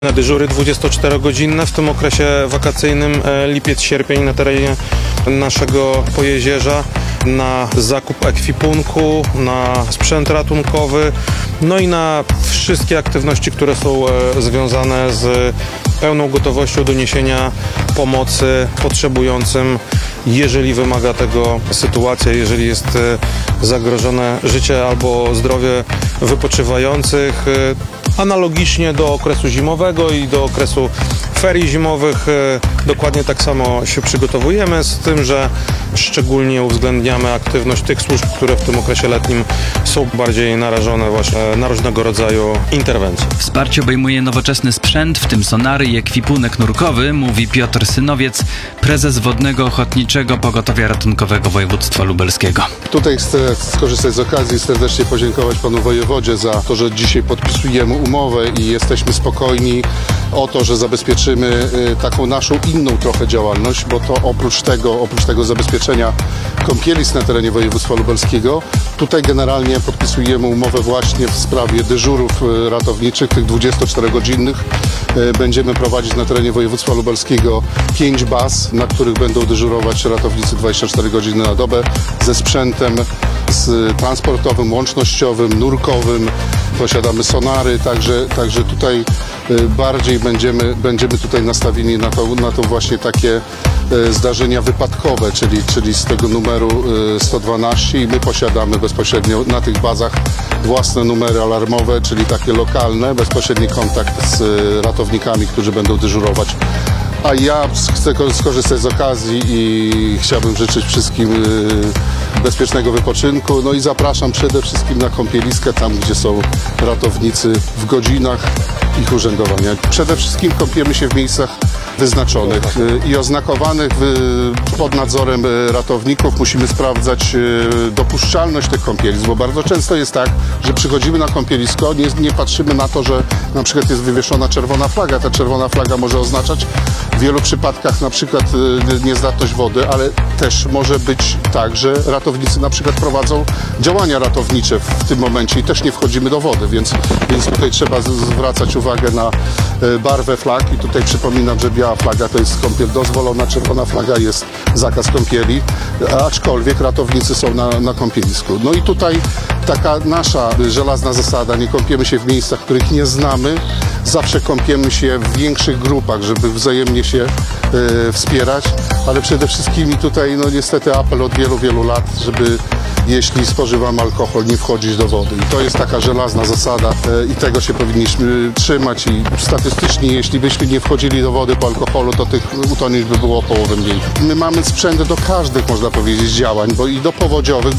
Na dyżury 24-godzinne w tym okresie wakacyjnym lipiec-sierpień na terenie naszego Pojezierza, na zakup ekwipunku, na sprzęt ratunkowy, no i na wszystkie aktywności, które są związane z pełną gotowością do niesienia pomocy potrzebującym, jeżeli wymaga tego sytuacja, jeżeli jest zagrożone życie albo zdrowie wypoczywających. Analogicznie do okresu zimowego i do okresu ferii zimowych dokładnie tak samo się przygotowujemy, z tym, że szczególnie uwzględniamy aktywność tych służb, które w tym okresie letnim są bardziej narażone właśnie na różnego rodzaju interwencje. Wsparcie obejmuje nowoczesny sprzęt, w tym sonary i ekwipunek nurkowy, mówi Piotr Synowiec, prezes Wodnego Ochotniczego Pogotowia Ratunkowego Województwa Lubelskiego. Tutaj chcę skorzystać z okazji i serdecznie podziękować panu wojewodzie za to, że dzisiaj podpisujemy umowę i jesteśmy spokojni o to, że zabezpieczymy taką naszą inną trochę działalność, bo to oprócz tego zabezpieczenia kąpielisk na terenie województwa lubelskiego, tutaj generalnie podpisujemy umowę właśnie w sprawie dyżurów ratowniczych, tych 24-godzinnych. Będziemy prowadzić na terenie województwa lubelskiego 5 baz, na których będą dyżurować ratownicy 24 godziny na dobę ze sprzętem transportowym, łącznościowym, nurkowym. Posiadamy sonary, także tutaj bardziej będziemy tutaj nastawieni na to właśnie takie zdarzenia wypadkowe, czyli z tego numeru 112 i my posiadamy bezpośrednio na tych bazach własne numery alarmowe, czyli takie lokalne, bezpośredni kontakt z ratownikami, którzy będą dyżurować. A ja chcę skorzystać z okazji i chciałbym życzyć wszystkim bezpiecznego wypoczynku. No i zapraszam przede wszystkim na kąpieliskę, tam gdzie są ratownicy w godzinach ich urzędowania. Przede wszystkim kąpiemy się w miejscach wyznaczonych i oznakowanych pod nadzorem ratowników. Musimy sprawdzać dopuszczalność tych kąpielisk, bo bardzo często jest tak, że przychodzimy na kąpielisko, nie patrzymy na to, że na przykład jest wywieszona czerwona flaga. Ta czerwona flaga może oznaczać w wielu przypadkach na przykład niezdatność wody, ale też może być tak, że ratownicy na przykład prowadzą działania ratownicze w tym momencie i też nie wchodzimy do wody, więc tutaj trzeba zwracać uwagę na barwę flag i tutaj przypominam, że biała flaga to jest kąpiel dozwolona, czerwona flaga jest zakaz kąpieli, aczkolwiek ratownicy są na kąpielisku. No i tutaj taka nasza żelazna zasada, nie kąpiemy się w miejscach, których nie znamy, zawsze kąpiemy się w większych grupach, żeby wzajemnie się wspierać, ale przede wszystkim tutaj no niestety apel od wielu, wielu lat, żeby jeśli spożywamy alkohol, nie wchodzić do wody. I to jest taka żelazna zasada i tego się powinniśmy trzymać i statystycznie, jeśli byśmy nie wchodzili do wody po alkoholu, to tych utonięć by było o połowę mniej. My mamy sprzęt do każdych, można powiedzieć, działań, bo i do powodziowych,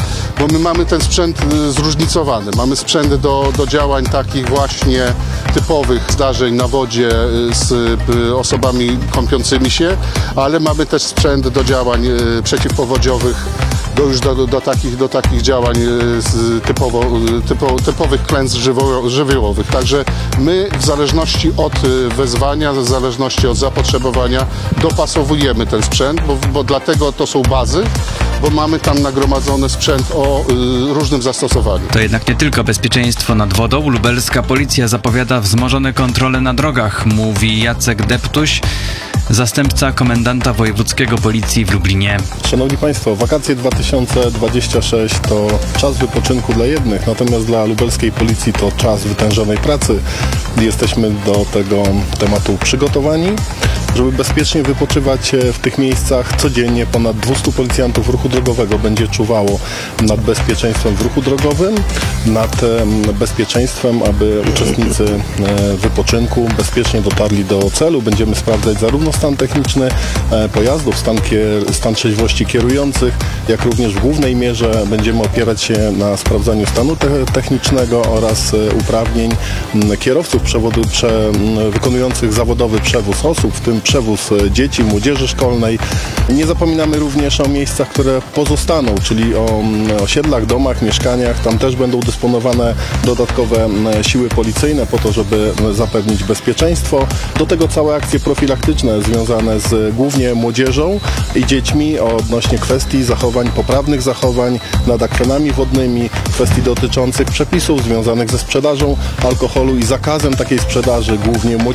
bo my mamy ten sprzęt zróżnicowany. Mamy sprzęt do działań takich właśnie typowych zdarzeń na wodzie z osobami kąpiącymi się, ale mamy też sprzęt do działań przeciwpowodziowych, do takich działań typowych klęsk żywiołowych. Także my w zależności od wezwania, w zależności od zapotrzebowania dopasowujemy ten sprzęt, bo dlatego to są bazy, bo mamy tam nagromadzony sprzęt o różnym zastosowaniu. To jednak nie tylko bezpieczeństwo nad wodą. Lubelska policja zapowiada wzmożone kontrole na drogach, mówi Jacek Deptuś, zastępca komendanta wojewódzkiego policji w Lublinie. Szanowni Państwo, wakacje 2026 to czas wypoczynku dla jednych, natomiast dla lubelskiej policji to czas wytężonej pracy. Jesteśmy do tego tematu przygotowani, żeby bezpiecznie wypoczywać w tych miejscach. Codziennie ponad 200 policjantów ruchu drogowego będzie czuwało nad bezpieczeństwem w ruchu drogowym, nad bezpieczeństwem, aby uczestnicy wypoczynku bezpiecznie dotarli do celu. Będziemy sprawdzać zarówno stan techniczny pojazdów, stan trzeźwości kierujących, jak również w głównej mierze będziemy opierać się na sprawdzaniu stanu technicznego oraz uprawnień kierowców wykonujących zawodowy przewóz osób, w tym przewóz dzieci, młodzieży szkolnej. Nie zapominamy również o miejscach, które pozostaną, czyli o osiedlach, domach, mieszkaniach. Tam też będą dysponowane dodatkowe siły policyjne po to, żeby zapewnić bezpieczeństwo. Do tego całe akcje profilaktyczne związane z głównie młodzieżą i dziećmi odnośnie kwestii poprawnych zachowań nad akwenami wodnymi, kwestii dotyczących przepisów związanych ze sprzedażą alkoholu i zakazem takiej sprzedaży głównie młodzieży.